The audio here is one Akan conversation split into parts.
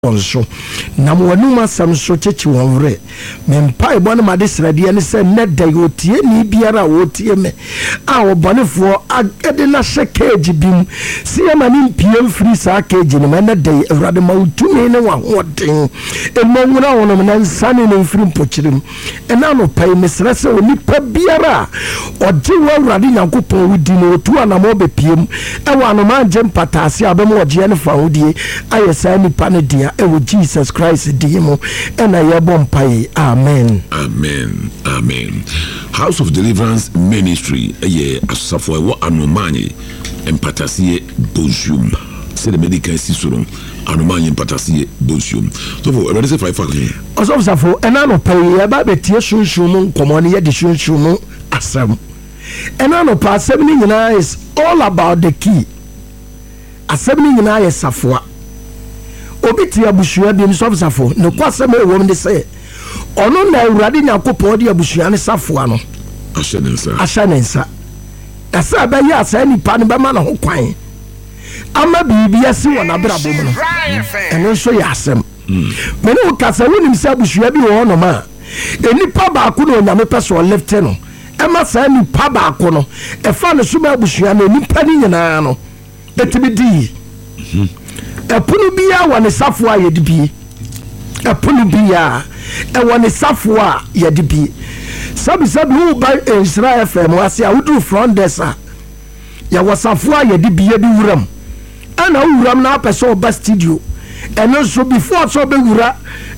so na wanuma sam so chechi wonre me mpa ebo na made srade ne se ne da yotie ni biara wotie me a obonefo agede na shekage bim si e mani mpiem free sa cage ne me ne da awrade ma utumi ne wa hoden e monwura wono na nsane ne mfiri mpochirim e na no pai mesra se onipa biara oje wa awrade nyankopon wudi no otu anamo bepiem e wa no ma nje mpatase abem oje ne fa hodie ayesa nipa ne dia ewo Jesus Christ dimo and I bompaye. Amen. Amen. Amen. House of Deliverance Ministry asafo ewo anomanye empatasiye bonjour. C'est le médical sisurum anomanye empatasiye bonjour. So for already say 5 o'clock. Osofo enano paye ba betie sunsun nkomo ne ye de sunsun asem. Enano pa asem ni nyina is all about the key. Asem ni nyina ye safoa. Obiti abusua bi nsofsafo ne kwasem ewom de se ono na awurade nyakopon de abusua ne safoa no ashanensa asa ba ya asa nipa ne ba ma na ho kwan ama bibi ase wona brabo mu no eno so ya asem me ne ukasa wonim se abusua bi wo no ma enipa ba ko no nyame peso left no ema sa nipa ba ko no e fa ne so ba abusua no nipa ni nyina no etibidi epunu biya wane safo a yedibie epunu biya e wane safo a yedibie sabi hu ba Israel FM wase a wudu front desa ya wasafo a yedibie bi wuram ana wuram na apeso ba studio eno so before so be wura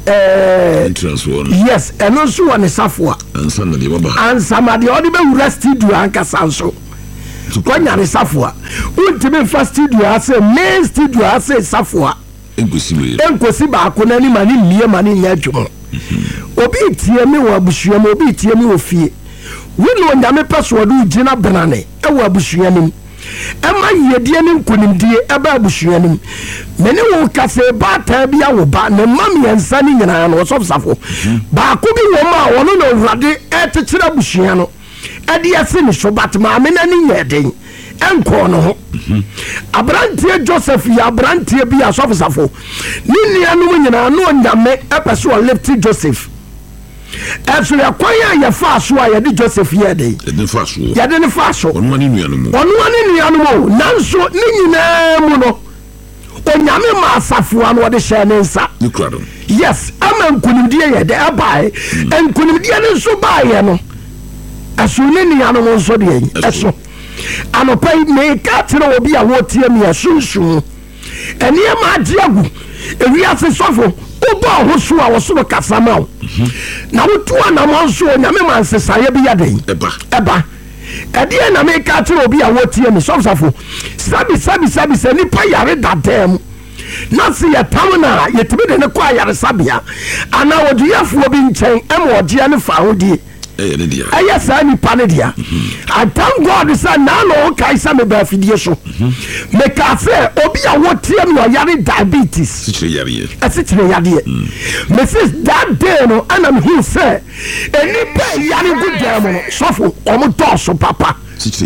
yes eno so wane safo a ansama de odi be wura studio anka sanso kwanya ne safua untime fa studio ase main studio ase safua enkosi ba akona ni mani mie mani nya dwom obi tie me wa busua me obi tie me ofie wini onyame peso do gina benane e wa busua nim ema yedie ne nkonimdie e ba busua nim mene wo kase ba ta bia wo ba ne mam yensa ni nyina no so safo ba ko bi wo ma wono no wrade e tekira busua no adi ase ni so batma amena ni yeden enko no ho abrantie Joseph ya abrantie bi asofsafo ni nianu nyina no nyame epeso lift Joseph esu ya kwanya ya faso a yede Joseph yede yede ne faso onu ani nuanu mo nanso ni nyina mu no onyame ma asafo ano de hye ne nsa yes ama nkunimdie yede abae nkunimdie ne nso bae no asuni ni anu nso de yin eso anopai me ka tire obi a wotie me asunsun eni ma agiagu ewi ase sofo obo ahosu a woso kasama o na wotu anamo nso nyame mansesaye bi yaden eba ede na me ka tire obi a wotie me sofsafo sabi se ni pa yare dadem na se yetam na yetime de ne kwa yare sabia ana woduyafo bi nchen em ogia ne fa hodie yes, I need Panadia. I thank God, son, now Kaisa me bafidie so. Make I say, Obia, what team you are yari diabetes? A situation yadi. Mrs. That day, no, and I'm here, say, any pay yari good demo, suffer, omotoso, papa.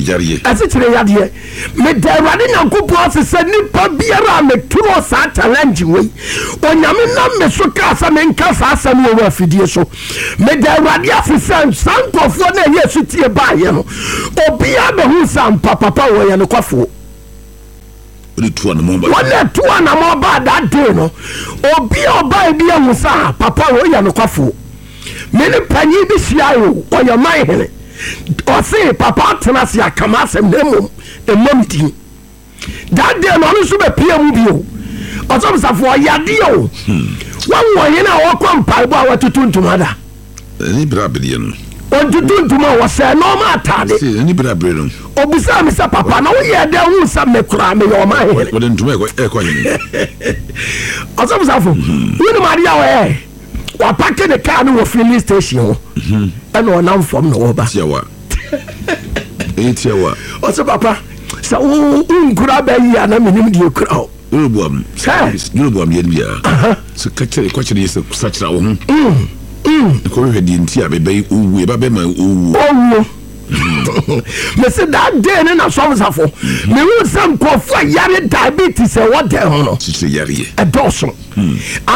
Yadi. Me de running and good bosses said, Nippa Biara, me two sa challenge way. When Yamina me so casa men casa, some over fidie so. Me de radia for Sanko for the yes, it's by you. Obia the who some papa power and a coffee. One two and more bad that day, no. Obia by dear Musa, papa way and a coffee. Many penny this year, or your mind. Or say papa tenasi akamasem demo emomti that day no so be pm bio or some safo yadio one way na wo kwampa bo a watutuntumada ni brabede no on tutuntuma wo say no ma atade ni brabede no obisa me say papa na wo ye da hu sa me kura me yo ma he wo ntuma e kwa yin or some safo we ma dia we wa pack the car no filling station and on am from no oba tiawa o se papa sa unkura ba yi ana menim die kura o yorubuam ye bia so kachere kwachere se sachira wo ko hwe di ntia be owu e ba be ma owu me say that day ne na so msafo me hu sam kofo yare diabetes e what the ho no yare e doso